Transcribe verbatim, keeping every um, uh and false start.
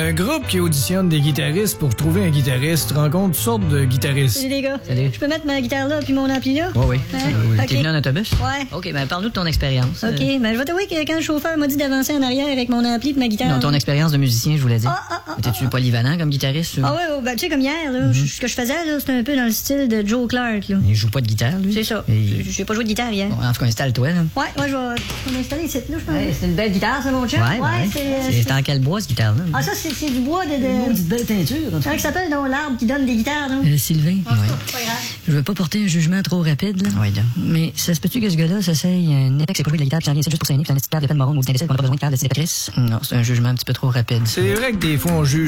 Un groupe qui auditionne des guitaristes pour trouver un guitariste rencontre toutes sortes de guitaristes. Salut les gars. Salut. Je peux mettre ma guitare là puis mon ampli là? Oui, oui. Hein? Euh, T'es Ok. venu en autobus? Ouais. OK, ben parle-nous de ton expérience. OK, Euh, ben je vais t'avouer que quand le chauffeur m'a dit d'avancer en arrière avec mon ampli et ma guitare... Non, ton expérience de musicien, je voulais dire. Ah, ah, ah, T'es-tu polyvalent comme guitariste? ou- Ah ouais, oh, ben tu sais, comme hier, là, Mm-hmm. ce que je faisais, là, c'était un peu dans le style de Joe Clark, là. Il joue pas de guitare, lui? C'est ça. Et- J'ai pas joué de guitare hier. Bon, en tout cas, installe-toi, là. Ouais, ouais, je vais je vais m'installer ici, là, je pense. Hey, c'est une belle guitare, ça, mon chum. Ouais, ouais. c'est... euh, C'est en quel bois, cette guitare-là? Ah, ça, c'est c'est du bois de... Une de... belle teinture, en Comment ça s'appelle, non, l'arbre qui donne des guitares, non? Euh, Sylvain? Ah, Ouais. c'est pas grave. Je veux pas porter un jugement trop rapide, là. Oui, là. Mais ça se peut-tu que ce gars-là s'essaye un ex et pas jouer de la guitare, puis s'en vient ici juste pour s'aigner, puis un petit carte de peine marron ou d'un décès qu'on a pas besoin de carte de cicatrice? Non, c'est un jugement un petit peu trop rapide. C'est vrai que des fois, on juge